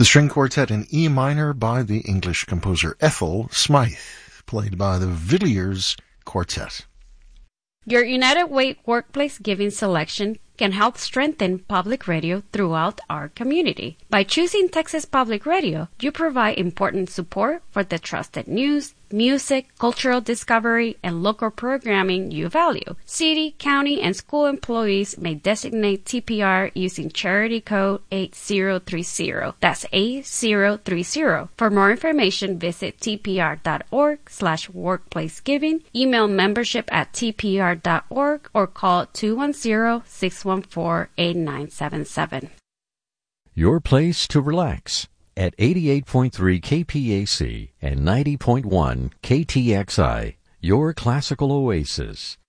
The string quartet in E minor by the English composer Ethel Smythe, played by the Villiers Quartet. Your United Way Workplace Giving selection can help strengthen public radio throughout our community. By choosing Texas Public Radio, you provide important support for the trusted news, music, cultural discovery, and local programming you value. City, county, and school employees may designate TPR using charity code 8030. That's 8030. For more information, visit tpr.org/workplacegiving, email membership@tpr.org, or call 210-614-8977. Your place to relax at 88.3 KPAC and 90.1 KTXI, your classical oasis.